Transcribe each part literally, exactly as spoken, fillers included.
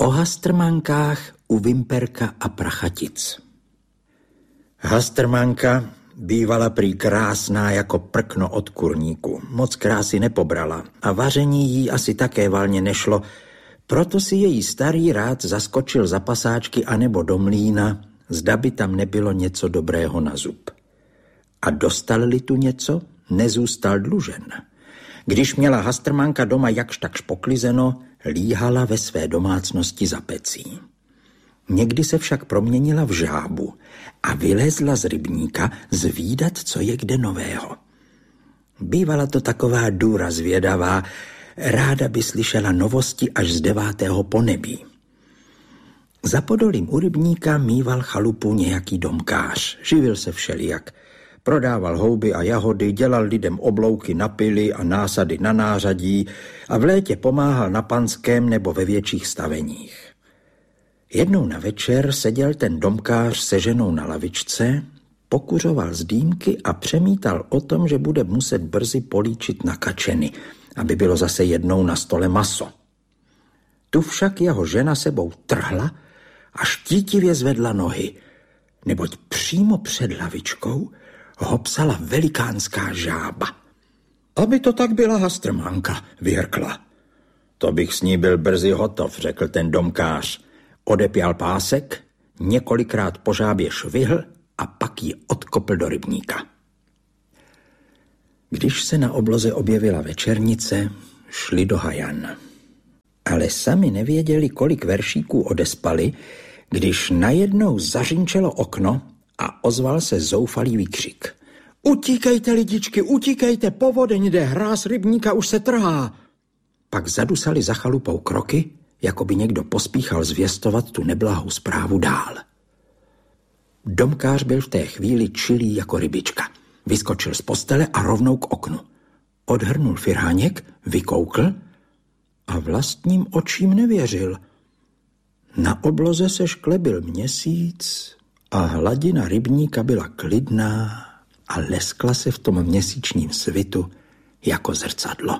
O Hastrmankách u Vimperka a Prachatic. Hastrmanka bývala prý krásná jako prkno od kurníku. Moc krásy nepobrala a vaření jí asi také valně nešlo, proto si její starý rád zaskočil za pasáčky anebo do mlýna, zda by tam nebylo něco dobrého na zub. A dostal-li tu něco, nezůstal dlužen. Když měla Hastrmanka doma jakž takž poklizeno, líhala ve své domácnosti za pecí. Někdy se však proměnila v žábu a vylezla z rybníka zvídat, co je kde nového. Bývala to taková důra zvědavá, ráda by slyšela novosti až z devátého ponebí. Za podolím u rybníka mýval chalupu nějaký domkář, živil se všelijak. Prodával houby a jahody, dělal lidem oblouky na pily a násady na nářadí a v létě pomáhal na panském nebo ve větších staveních. Jednou na večer seděl ten domkář se ženou na lavičce, pokuřoval z dýmky a přemítal o tom, že bude muset brzy políčit na kačeny, aby bylo zase jednou na stole maso. Tu však jeho žena sebou trhla a štítivě zvedla nohy, neboť přímo před lavičkou ho psala velikánská žába. Aby to tak byla Hastrmanka, vyhrkla. To bych s ní byl brzy hotov, řekl ten domkář. Odepěl pásek, několikrát po žábě švihl a pak ji odkopl do rybníka. Když se na obloze objevila večernice, šli do hajan. Ale sami nevěděli, kolik veršíků odespali, když najednou zařinčelo okno a ozval se zoufalý výkřik. Utíkejte, lidičky, utíkejte, povodeň jde, hráz rybníka už se trhá. Pak zadusali za chalupou kroky, jako by někdo pospíchal zvěstovat tu neblahou zprávu dál. Domkář byl v té chvíli čilý jako rybička. Vyskočil z postele a rovnou k oknu. Odhrnul firháněk, vykoukl a vlastním očím nevěřil. Na obloze se šklebil měsíc a hladina rybníka byla klidná a leskla se v tom měsíčním svitu jako zrcadlo.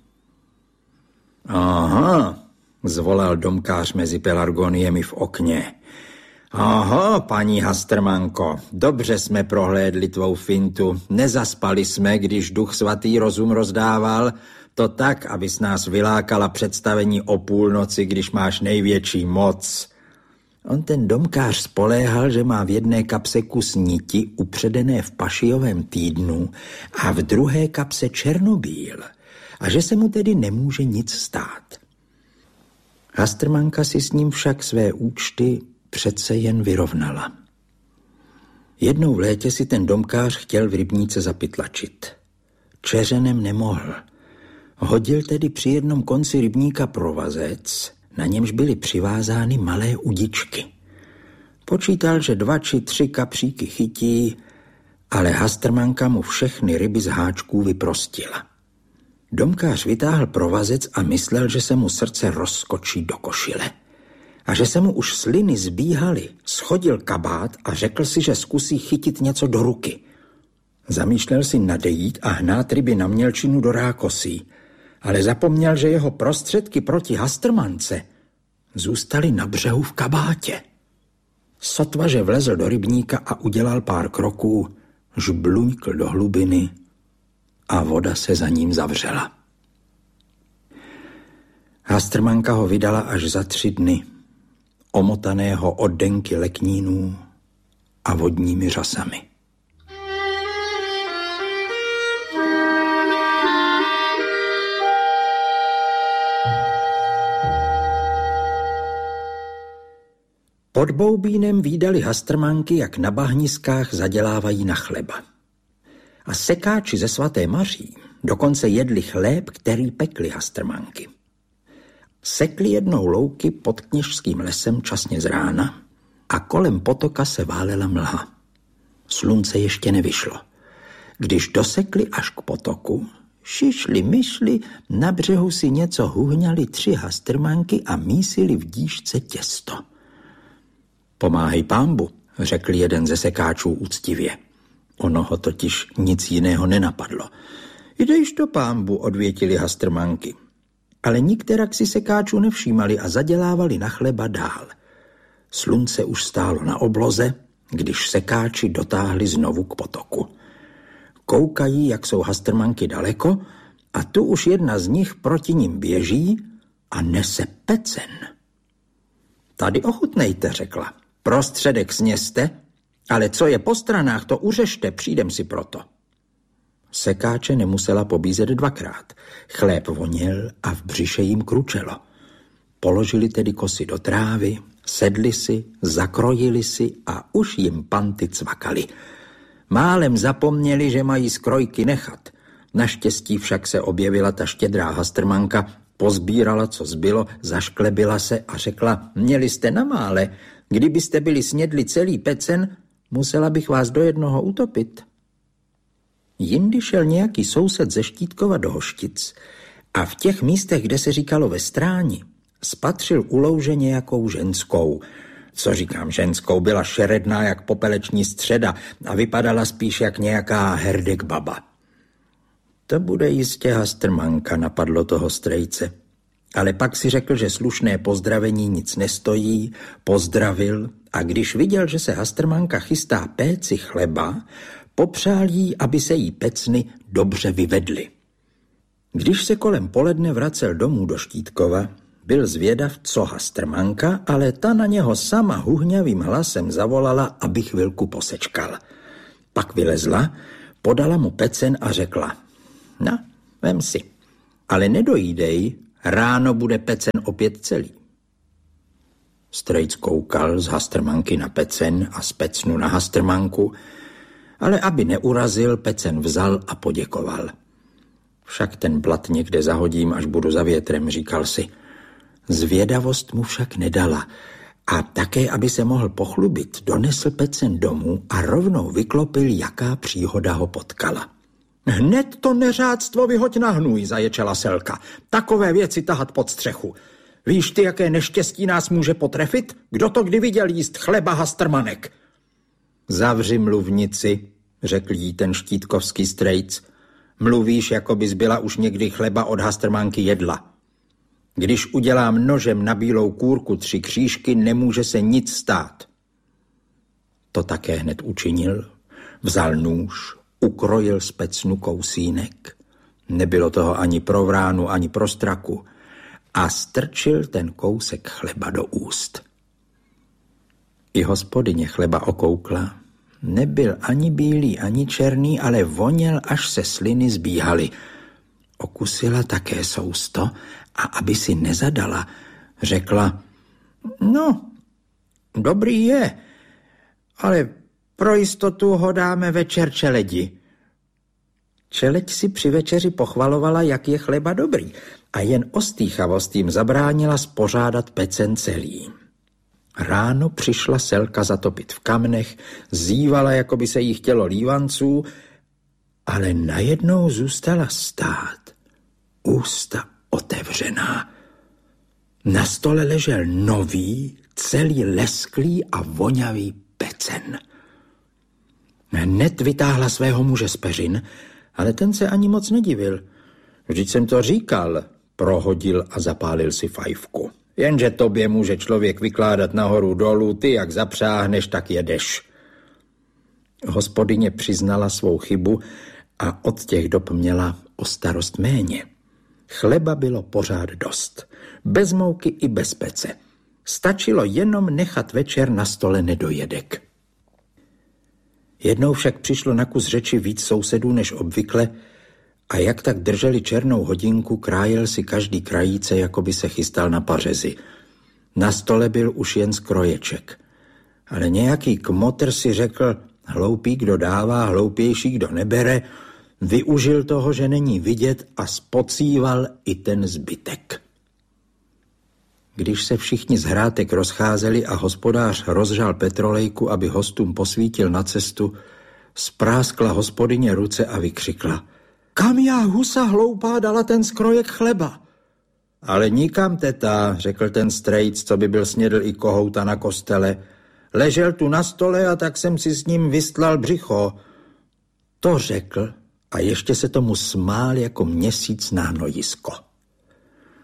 Aha, zvolal domkář mezi pelargoniemi v okně. Aha, paní Hastrmanko, dobře jsme prohlédli tvou fintu. Nezaspali jsme, když Duch Svatý rozum rozdával, to tak, abys nás vylákala představení o půlnoci, když máš největší moc. On ten domkář spoléhal, že má v jedné kapse kus niti upředené v pašijovém týdnu a v druhé kapse černobíl a že se mu tedy nemůže nic stát. Hastrmanka si s ním však své účty přece jen vyrovnala. Jednou v létě si ten domkář chtěl v rybníce zapytlačit. Čeřenem nemohl. Hodil tedy při jednom konci rybníka provazec, na němž byly přivázány malé udičky. Počítal, že dva či tři kapříky chytí, ale Hastrmanka mu všechny ryby z háčků vyprostila. Domkář vytáhl provazec a myslel, že se mu srdce rozskočí do košile. A že se mu už sliny zbíhaly, schodil kabát a řekl si, že zkusí chytit něco do ruky. Zamýšlel si nadejít a hnát ryby na mělčinu do rákosí, ale zapomněl, že jeho prostředky proti Hastrmance zůstaly na břehu v kabátě. Sotva, že vlezl do rybníka a udělal pár kroků, žbluňkl do hlubiny a voda se za ním zavřela. Hastrmanka ho vydala až za tři dny, omotaného od denky leknínů a vodními řasami. Pod Boubínem vídali Hastrmanky, jak na bahniskách zadělávají na chleba. A sekáči ze Svaté Maří dokonce jedli chléb, který pekli Hastrmanky. Sekli jednou louky pod Kněžským lesem časně z rána a kolem potoka se válela mlha. Slunce ještě nevyšlo. Když dosekli až k potoku, šišli myšli, na břehu si něco huhňali tři Hastrmanky a mísili v díšce těsto. Pomáhej pánbu, řekl jeden ze sekáčů úctivě. Ono ho totiž nic jiného nenapadlo. Jdeš to, pánbu, odvětili Hastrmanky. ale nikterak si sekáčů nevšímali a zadělávali na chleba dál. Slunce už stálo na obloze, když sekáči dotáhli znovu k potoku. Koukají, jak jsou hastrmanky daleko, a tu už jedna z nich proti nim běží a nese pecen. Tady ochutnejte, řekla. Prostředek sněste, ale co je po stranách, to uřešte, přijdem si proto. Sekáče nemusela pobízet dvakrát. Chléb voněl a v břiše jim kručelo. Položili tedy kosy do trávy, sedli si, zakrojili si a už jim panty cvakali. Málem zapomněli, že mají skrojky nechat. Naštěstí však se objevila ta štědrá hastrmanka, pozbírala, co zbylo, zašklebila se a řekla, měli jste na mále, kdybyste byli snědli celý pecen, musela bych vás do jednoho utopit. Jindy šel nějaký soused ze Štítkova do Hoštic a v těch místech, kde se říkalo ve Stráni, spatřil u louže nějakou ženskou. Co říkám ženskou, byla šeredná jak popeleční středa a vypadala spíš jak nějaká herdek baba. To bude jistě hastrmanka, napadlo toho strejce. Ale pak si řekl, že slušné pozdravení nic nestojí, pozdravil a když viděl, že se hastrmanka chystá péci chleba, popřál jí, aby se jí pecny dobře vyvedly. Když se kolem poledne vracel domů do Štítkova, byl zvědav, co hastrmanka, ale ta na něho sama huhňavým hlasem zavolala, aby chvilku posečkal. Pak vylezla, podala mu pecen a řekla, no, vem si, ale nedojídej, ráno bude pecen opět celý. Strejc koukal z hastrmanky na pecen a z pecnu na hastrmanku, ale aby neurazil, pecen vzal a poděkoval. Však ten blat někde zahodím, až budu za větrem, říkal si. Zvědavost mu však nedala a také, aby se mohl pochlubit, donesl pecen domů a rovnou vyklopil, jaká příhoda ho potkala. Hned to neřádstvo vyhoď na hnůj, zaječela Selka. Takové věci tahat pod střechu. Víš ty, jaké neštěstí nás může potrefit? Kdo to kdy viděl jíst chleba hastrmanek? Zavři mluvnici, řekl jí ten štítkovský strejc. Mluvíš, jako bys byla už někdy chleba od hastrmanky jedla. Když udělám nožem na bílou kůrku tři křížky, nemůže se nic stát. To také hned učinil. Vzal nůž, ukrojil z pecnu kousínek. Nebylo toho ani pro vránu, ani pro straku. A strčil ten kousek chleba do úst. I hospodyně chleba okoukla. Nebyl ani bílý, ani černý, ale voněl, až se sliny zbíhaly. Okusila také sousto a aby si nezadala, řekla, no, dobrý je, ale pro jistotu ho dáme večer čeledi. Čeleď si při večeři pochvalovala, jak je chleba dobrý a jen ostýchavost jim zabránila spořádat pecen celý. Ráno přišla Selka zatopit v kamnech, zívala, jako by se jí chtělo lívanců, ale najednou zůstala stát, ústa otevřená. Na stole ležel nový, celý lesklý a voňavý pecen. Hned vytáhla svého muže z peřin, ale ten se ani moc nedivil. Vždyť jsem to říkal, prohodil a zapálil si fajfku. Jenže tobě může člověk vykládat nahoru dolů, ty jak zapřáhneš, tak jedeš. Hospodyně přiznala svou chybu a od těch dob měla o starost méně. Chleba bylo pořád dost, bez mouky i bez pece. Stačilo jenom nechat večer na stole nedojedek. Jednou však přišlo na kus řeči víc sousedů než obvykle a jak tak drželi černou hodinku, krájel si každý krajíce, jako by se chystal na pařezi. Na stole byl už jen skroječek. Ale nějaký kmotr si řekl, hloupý, kdo dává, hloupější, kdo nebere, využil toho, že není vidět a spocíval i ten zbytek. Když se všichni z hrátek rozcházeli a hospodář rozžal petrolejku, aby hostům posvítil na cestu, spráskla hospodyně ruce a vykřikla. Kam já, husa hloupá, dala ten skrojek chleba? Ale nikam, teta, řekl ten strejc, co by byl snědl i kohouta na kostele. Ležel tu na stole a tak jsem si s ním vystlal břicho. To řekl a ještě se tomu smál jako měsíc na hnojisko.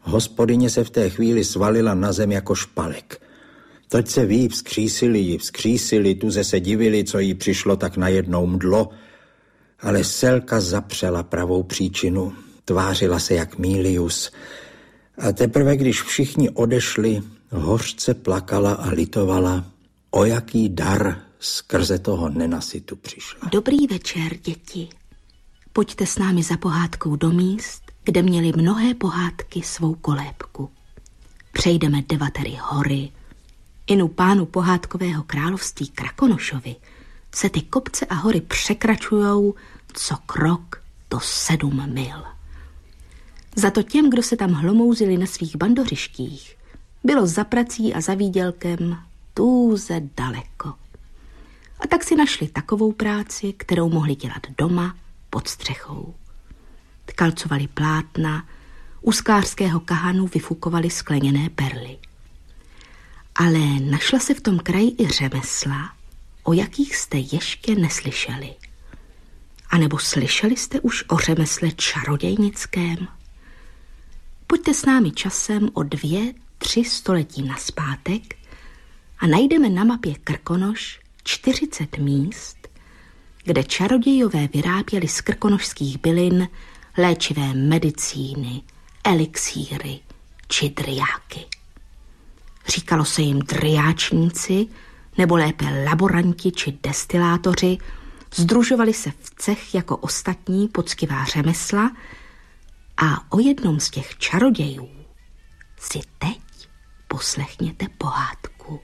Hospodyně se v té chvíli svalila na zem jako špalek. Toť se ví, vzkřísili ji, vzkřísili, tuze se divili, co jí přišlo tak najednou mdlo, ale Selka zapřela pravou příčinu, tvářila se jak Milius. A teprve, když všichni odešli, hořce plakala a litovala, o jaký dar skrze toho nenasytu přišla. Dobrý večer, děti. Pojďte s námi za pohádkou do míst, kde měly mnohé pohádky svou kolébku. Přejdeme devatery hory. Inu pánu pohádkového království Krakonošovi se ty kopce a hory překračujou co krok to sedm mil. Za to těm, kdo se tam hlomouzili na svých bandořištích, bylo za prací a za výdělkem tůze daleko. A tak si našli takovou práci, kterou mohli dělat doma pod střechou. Tkalcovali plátna, u sklářského kahanu vyfukovali skleněné perly. Ale našla se v tom kraji i řemesla, o jakých jste ještě neslyšeli. A nebo slyšeli jste už o řemesle čarodějnickém? Pojďte s námi časem o dvě, tři století nazpátek a najdeme na mapě Krkonoš čtyřicet míst, kde čarodějové vyráběli z krkonošských bylin léčivé medicíny, elixíry či driáky. Říkalo se jim driáčníci, nebo lépe laboranti či destilátoři, sdružovali se v cech jako ostatní poctivá řemesla a o jednom z těch čarodějů si teď poslechněte pohádku.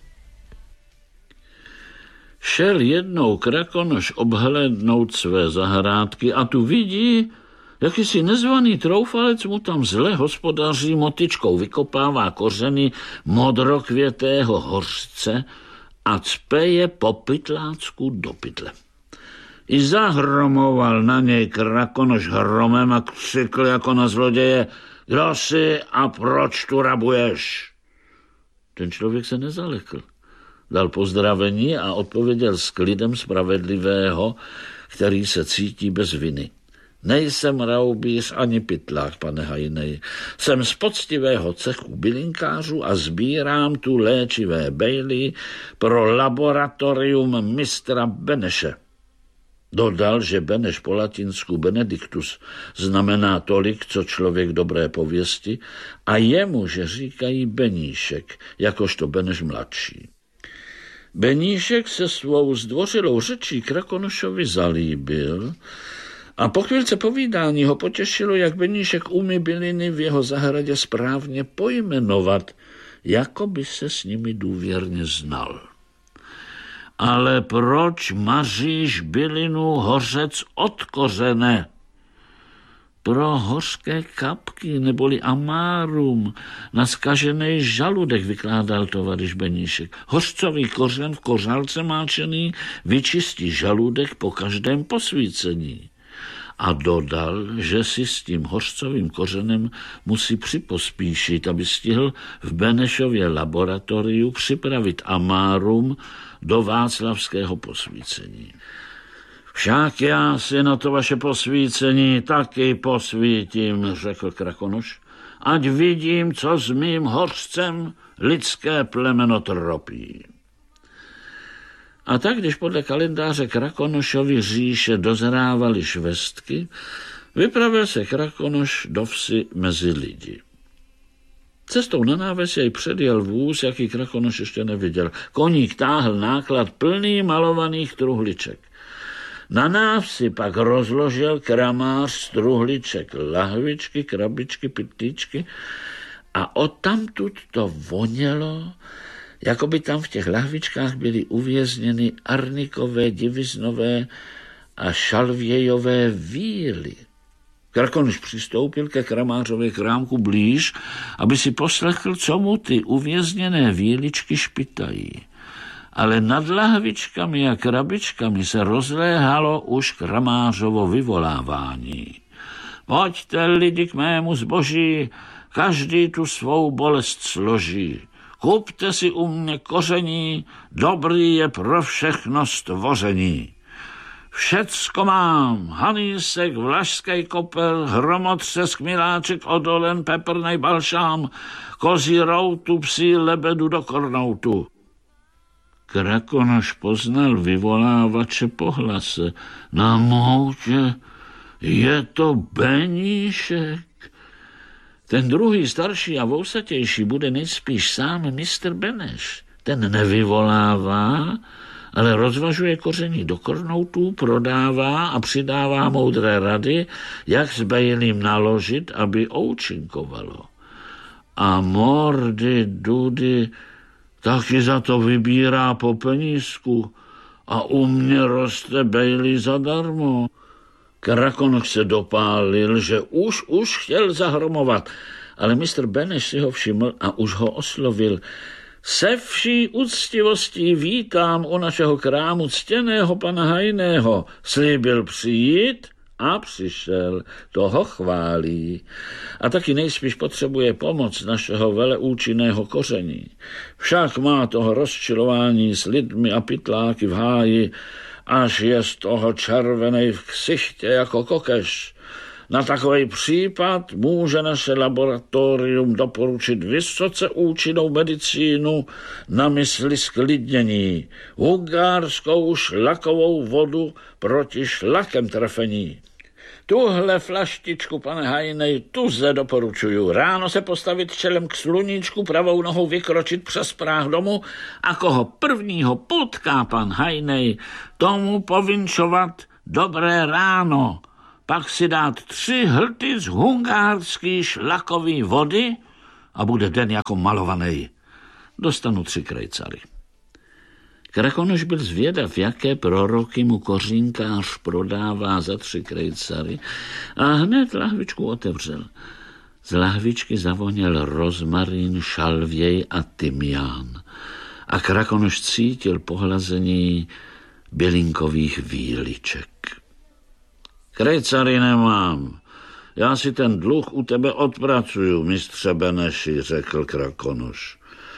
Šel jednou Krakonoš obhlédnout své zahrádky a tu vidí, jakýsi nezvaný troufalec mu tam zle hospodaří, motyčkou vykopává kořeny modrokvětého hořce a cpe je po pytlácku do pytle. I zahromoval na něj Krakonoš hromem a křikl jako na zloděje: kdo jsi a proč tu rabuješ? Ten člověk se nezalekl. Dal pozdravení a odpověděl s klidem spravedlivého, který se cítí bez viny: nejsem raubíř ani pytlák, pane Hajnej. Jsem z poctivého cechu bylinkářů a sbírám tu léčivé bejly pro laboratorium mistra Beneše. Dodal, že Beneš po latinsku Benedictus znamená tolik, co člověk dobré pověsti, a jemu, že říkají Beníšek, jakožto Beneš mladší. Beníšek se svou zdvořilou řečí Krakonošovi zalíbil a po chvílce povídání ho potěšilo, jak Beníšek umí byliny v jeho zahradě správně pojmenovat, jako by se s nimi důvěrně znal. Ale proč maříš bylinu hořec od kořene? Pro hořké kapky, neboli amárum, na zkažený žaludek, vykládal tovaryš Beníšek. Hořcový kořen v kořálce máčený vyčistí žaludek po každém posvícení. A dodal, že si s tím hořcovým kořenem musí připospíšit, aby stihl v Benešově laboratoriu připravit amárum do václavského posvícení. Však já si na to vaše posvícení taky posvítím, řekl Krakonoš, ať vidím, co s mým hořcem lidské plemeno tropí. A tak, když podle kalendáře Krakonošovy říše dozrávaly švestky, vypravil se Krakonoš do vsi mezi lidi. Cestou na náves jej předjel vůz, jaký Krakonoš ještě neviděl. Koník táhl náklad plný malovaných truhliček. Na návsi pak rozložil kramář z truhliček lahvičky, krabičky, pytlíčky a odtamtud to vonělo, jako by tam v těch lahvičkách byly uvězněny arnikové, diviznové a šalvějové víly. Krakonoš přistoupil ke kramářově krámku blíž, aby si poslechl, co mu ty uvězněné víličky špitají. Ale nad lahvičkami a krabičkami se rozléhalo už kramářovo vyvolávání. Pojďte, lidi, k mému zboží, každý tu svou bolest složí. Kupte si u mě koření, dobrý je pro všechno stvoření. Všecko mám, hanísek, vlašský kopel, hromotřesk, miláček, odolen, peprnej balšám, kozí routu, psí lebedu do kornoutu. Krakonoš poznal vyvolávače po hlase. Na moutě je to Beníšek. Ten druhý, starší a vousatější, bude nejspíš sám mistr Beneš. Ten nevyvolává, ale rozvažuje koření do kornoutů, prodává a přidává moudré rady, jak s bejlím naložit, aby účinkovalo. A mordy, dudy, taky za to vybírá po penízku a u mě roste bejlí zadarmo. Krakonoš se dopálil, že už, už chtěl zahromovat, ale mistr Beneš si ho všiml a už ho oslovil. Se vší úctivostí vítám u našeho krámu ctěného pana Hajného. Slíbil přijít a přišel. Toho chválí. A taky nejspíš potřebuje pomoc našeho veleúčinného koření. Však má toho rozčilování s lidmi a pytláky v háji, až je z toho červenej v ksichtě jako kokeš. Na takový případ může naše laboratorium doporučit vysoce účinnou medicínu na mysli sklidnění, hungárskou šlakovou vodu proti šlakem trefení. Tuhle flaštičku, pane Hajnej, tuze doporučuju. Ráno se postavit čelem k sluníčku, pravou nohou vykročit přes práh domu a koho prvního potká pan Hajnej, tomu povinčovat dobré ráno. Pak si dát tři hlty z hungárský šlakový vody a bude den jako malovaný. Dostanu tři krejcary. Krakonoš byl zvědav, jaké proroky mu kořínkář prodává za tři krejcary a hned lahvičku otevřel. Z lahvičky zavoněl rozmarín, šalvěj a tymián a Krakonoš cítil pohlazení bylinkových víliček. Krejcary nemám. Já si ten dluh u tebe odpracuju, mistře Beneši, řekl Krakonoš.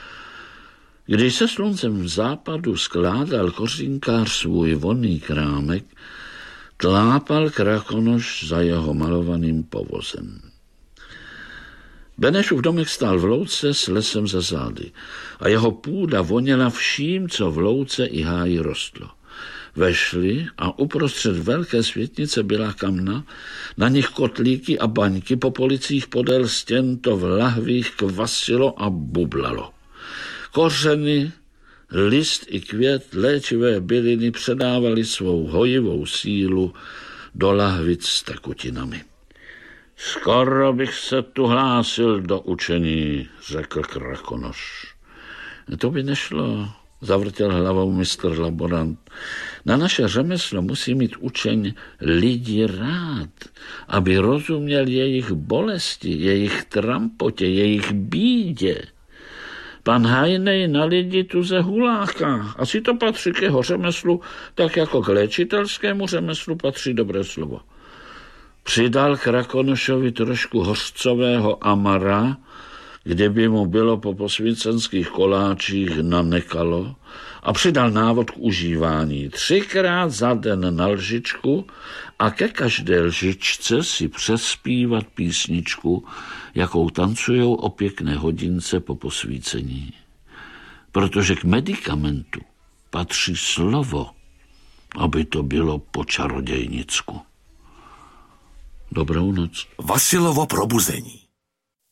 Když se sluncem v západu skládal kořínkář svůj vonný krámek, tlápal Krakonoš za jeho malovaným povozem. Benešův domek stál v louce s lesem za zády a jeho půda voněla vším, co v louce i háji rostlo. Vešli a uprostřed velké světnice byla kamna, na nich kotlíky a baňky, po policích podél stěn to v lahvích kvasilo a bublalo. Kořeny, list i květ léčivé byliny předávali svou hojivou sílu do lahvic s tekutinami. Skoro bych se tu hlásil do učení, řekl Krakonoš. To by nešlo, zavrtěl hlavou mistr laborant. Na naše řemeslo musí mít učeň lidi rád, aby rozuměl jejich bolesti, jejich trampotě, jejich bídě. Pan Hajnej na lidi tuze huláká. Asi to patří k jeho řemeslu, tak jako k léčitelskému řemeslu patří dobré slovo. Přidal Krakonošovi trošku hořcového amara, kdyby mu bylo po posvícenských koláčích nanekalo, a přidal návod k užívání. Třikrát za den na lžičku a ke každé lžičce si přespívat písničku, jakou tancujou o pěkné hodince po posvícení. Protože k medikamentu patří slovo, aby to bylo po čarodějnicku. Dobrou noc. Vasilovo probuzení.